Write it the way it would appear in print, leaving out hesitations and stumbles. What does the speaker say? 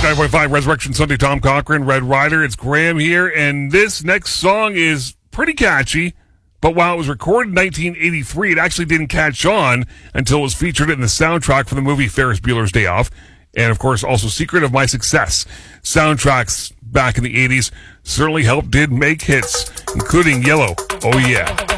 95.5 Resurrection Sunday, Tom Cochran, Red Rider. It's Graham here, and this next song is pretty catchy, but while it was recorded in 1983, it actually didn't catch on until it was featured in the soundtrack for the movie Ferris Bueller's Day Off, and of course also Secret of My Success. Soundtracks back in the 80s certainly did make hits, including Yellow, Oh Yeah.